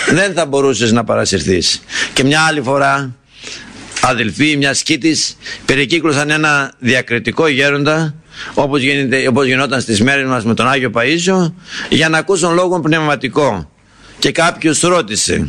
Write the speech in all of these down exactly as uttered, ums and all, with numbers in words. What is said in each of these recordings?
δεν θα μπορούσες να παρασυρθείς. Και μια άλλη φορά, αδελφοί, μια σκήτης περικύκλωσαν ένα διακριτικό γέροντα, όπως, γίνεται, όπως γινόταν στις μέρες μας με τον Άγιο Παΐσιο, για να ακούσουν λόγο πνευματικό. Και κάποιος ρώτησε,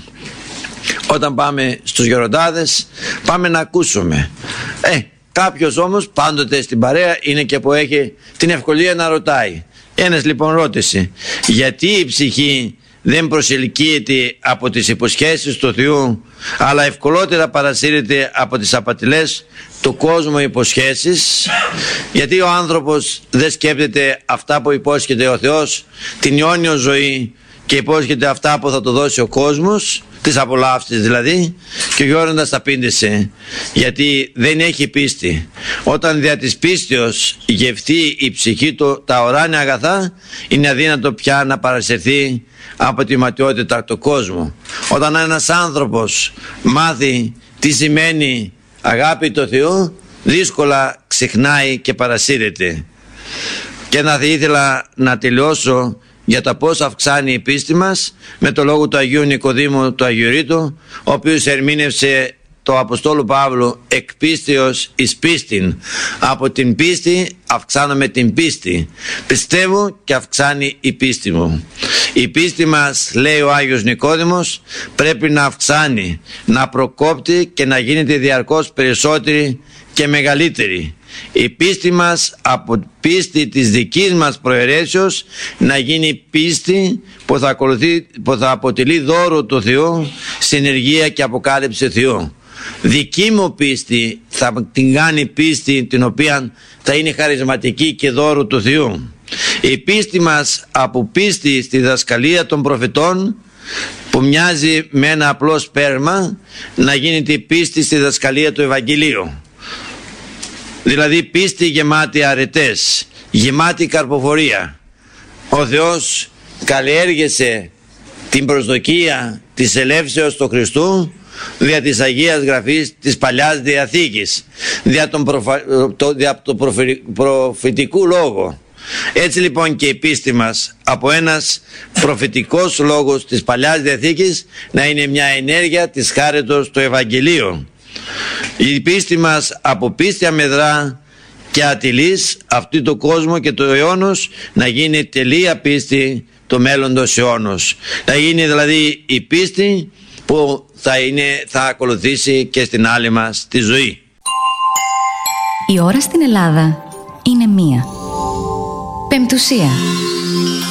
όταν πάμε στους γεροντάδες πάμε να ακούσουμε. Ε, κάποιος όμως πάντοτε στην παρέα είναι και που έχει την ευκολία να ρωτάει. Ένας λοιπόν ρώτησε, γιατί η ψυχή δεν προσελκύεται από τις υποσχέσεις του Θεού, αλλά ευκολότερα παρασύρεται από τις απατηλές του κόσμου υποσχέσεις? Γιατί ο άνθρωπος δεν σκέπτεται αυτά που υπόσχεται ο Θεός, την αιώνιο ζωή, και υπόσχεται αυτά που θα του δώσει ο κόσμος, τις απολαύσεις δηλαδή? Και ο γέροντας τα πήντησε, γιατί δεν έχει πίστη. Όταν δια της πίστεως γευτεί η ψυχή του τα ουράνια αγαθά, είναι αδύνατο πια να παρασυρθεί από τη ματιότητα του κόσμου. Όταν ένας άνθρωπος μάθει τι σημαίνει αγάπη του Θεού, δύσκολα ξεχνάει και παρασύρεται. Και να θα ήθελα να τελειώσω για τα πώς αυξάνει η πίστη μας με το λόγο του Αγίου Νικοδήμου του Αγιορείτου, ο οποίος ερμήνευσε το Αποστόλου Παύλου εκ πίστεως εις πίστην. Από την πίστη αυξάνομαι την πίστη. Πιστεύω και αυξάνει η πίστη μου. Η πίστη μας, λέει ο Άγιος Νικόδημος, πρέπει να αυξάνει, να προκόπτει και να γίνεται διαρκώς περισσότερη και μεγαλύτερη. Η πίστη μας από πίστη της δικής μας προαιρέσεως να γίνει πίστη που θα, ακολουθεί, που θα αποτελεί δώρο του Θεού, συνεργία και αποκάλυψη Θεού. Δική μου πίστη θα την κάνει πίστη την οποία θα είναι χαρισματική και δώρο του Θεού. Η πίστη μας από πίστη στη διδασκαλία των προφητών, που μοιάζει με ένα απλό σπέρμα, να γίνεται η πίστη στη διδασκαλία του Ευαγγελίου. Δηλαδή πίστη γεμάτη αρετές, γεμάτη καρποφορία. Ο Θεός καλλιέργησε την προσδοκία της ελεύσεως του Χριστού δια της Αγίας Γραφής της Παλιάς Διαθήκης, δια τον, προφα... το... δια το προφη... προφητικού λόγο. Έτσι λοιπόν και η πίστη μας από ένας προφητικός λόγος της Παλιάς Διαθήκης να είναι μια ενέργεια της χάριτος του Ευαγγελίου. Η πίστη μας από πίστη αμεδρά και ατελής αυτού του κόσμου και του αιώνος να γίνει τελεία πίστη του μέλλοντος αιώνος. Να γίνει δηλαδή η πίστη που θα, είναι, θα ακολουθήσει και στην άλλη μας τη ζωή. Η ώρα στην Ελλάδα είναι μία. Πεμπτουσία.